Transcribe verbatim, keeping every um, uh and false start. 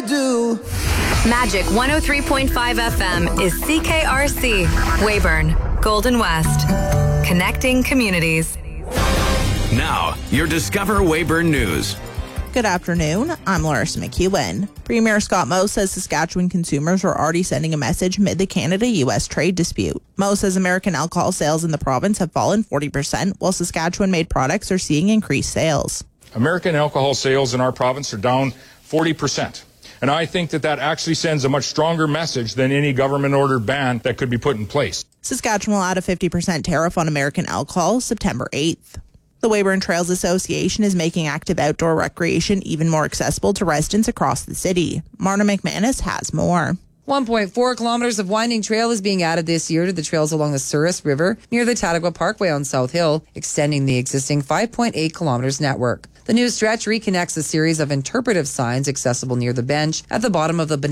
do. Magic one oh three point five F M is C K R C, Weyburn, Golden West. Connecting communities. Now, your Discover Weyburn News. Good afternoon. I'm Larissa McEwen. Premier Scott Moe says Saskatchewan consumers are already sending a message amid the Canada-U S trade dispute. Moe says American alcohol sales in the province have fallen forty percent, while Saskatchewan-made products are seeing increased sales. American alcohol sales in our province are down forty percent. And I think that that actually sends a much stronger message than any government-ordered ban that could be put in place. Saskatchewan will add a fifty percent tariff on American alcohol September eighth. The Weyburn Trails Association is making active outdoor recreation even more accessible to residents across the city. Marna McManus has more. one point four kilometers of winding trail is being added this year to the trails along the Souris River near the Tattagua Parkway on South Hill, extending the existing five point eight kilometers network. The new stretch reconnects a series of interpretive signs accessible near the bench at the bottom of the